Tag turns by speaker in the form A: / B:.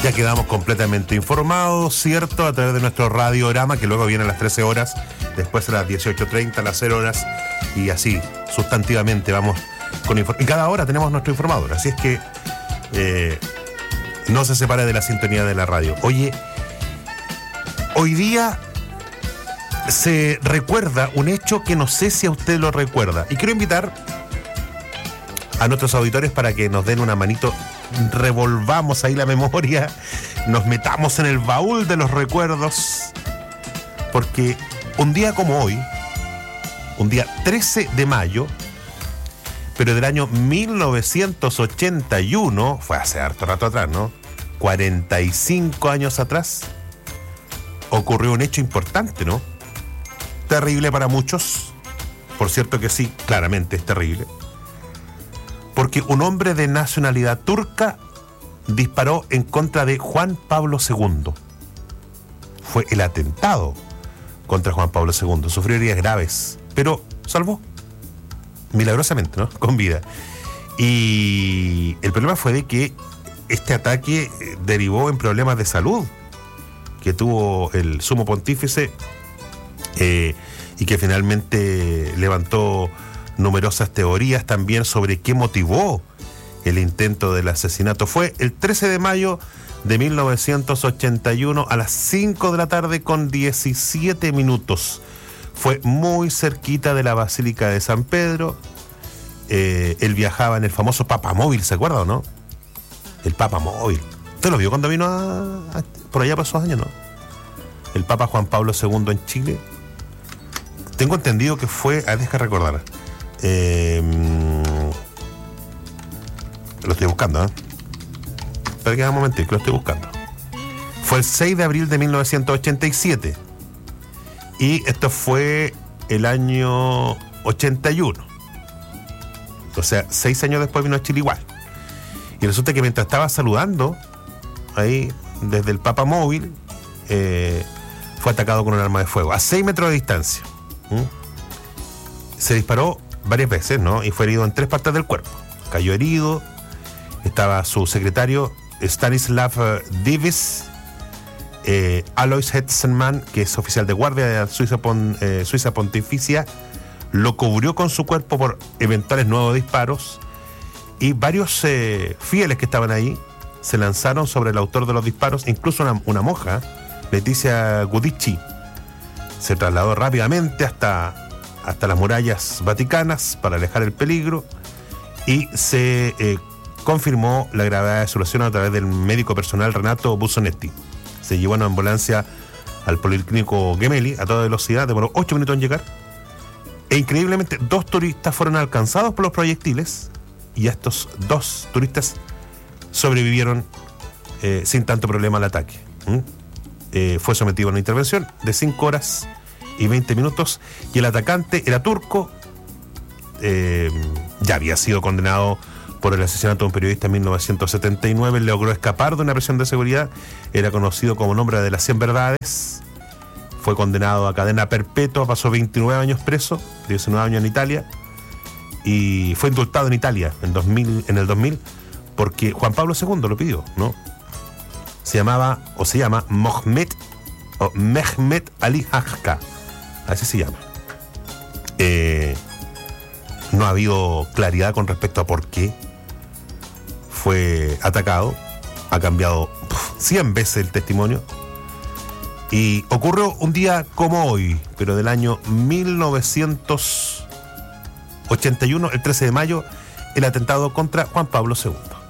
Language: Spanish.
A: Ya quedamos completamente informados, ¿cierto? A través de nuestro radiorama, que luego viene a las 13 horas, después a las 18:30, a las 0 horas, y así, sustantivamente, vamos con información. Y cada hora tenemos nuestro informador, así es que no se separe de la sintonía de la radio. Oye, hoy día se recuerda un hecho que no sé si a usted lo recuerda. Y quiero invitar a nuestros auditores para que nos den una manito, revolvamos ahí la memoria, nos metamos en el baúl de los recuerdos, porque un día como hoy, un día 13 de mayo, pero del año 1981, fue hace harto rato atrás, ¿no? 45 años atrás, ocurrió un hecho importante, ¿no? Terrible para muchos, por cierto que sí, claramente es terrible, porque un hombre de nacionalidad turca disparó en contra de Juan Pablo II. Fue el atentado contra Juan Pablo II. Sufrió heridas graves, pero salvó. Milagrosamente, ¿no? Con vida. Y el problema fue de que este ataque derivó en problemas de salud que tuvo el sumo pontífice y que finalmente levantó numerosas teorías también sobre qué motivó el intento del asesinato. Fue el 13 de mayo de 1981 a las 5 de la tarde con 17 minutos. Fue muy cerquita de la Basílica de San Pedro. Él viajaba en el famoso Papamóvil, ¿se acuerda o no? El Papamóvil. ¿Usted lo vio cuando vino por allá por esos años, no? El Papa Juan Pablo II en Chile. Tengo entendido que fue... deja recordar. Lo estoy buscando, Espera que un momentito, que lo estoy buscando. Fue el 6 de abril de 1987. Y esto fue el año 81. O sea, 6 años después vino a Chile igual. Y resulta que mientras estaba saludando, ahí, desde el Papamóvil, fue atacado con un arma de fuego, a 6 metros de distancia. Se disparó varias veces, ¿no? Y fue herido en 3 partes del cuerpo. Cayó herido. Estaba su secretario, Stanislav Divis, Alois Hetzenmann, que es oficial de guardia de Suiza Pontificia, lo cubrió con su cuerpo por eventuales nuevos disparos, y varios fieles que estaban ahí se lanzaron sobre el autor de los disparos. Incluso una monja, Letizia Gudici, se trasladó rápidamente hasta las murallas vaticanas para alejar el peligro, y se confirmó la gravedad de su lesión a través del médico personal Renato Busonetti. Se llevó en una ambulancia al Policlínico Gemelli a toda velocidad, demoró 8 minutos en llegar, e increíblemente 2 turistas fueron alcanzados por los proyectiles, y estos 2 turistas sobrevivieron sin tanto problema al ataque. Fue sometido a una intervención de 5 horas y 20 minutos, y el atacante era turco, ya había sido condenado por el asesinato de un periodista en 1979, logró escapar de una prisión de seguridad, era conocido como nombre de las 100 verdades, fue condenado a cadena perpetua, pasó 29 años preso, 19 años en Italia, y fue indultado en Italia en el 2000, porque Juan Pablo II lo pidió, ¿no? Se llama Mehmet Ali Hajka, así se llama. No ha habido claridad con respecto a por qué fue atacado. Ha cambiado 100 veces el testimonio. Y ocurrió un día como hoy, pero del año 1981, el 13 de mayo, el atentado contra Juan Pablo II.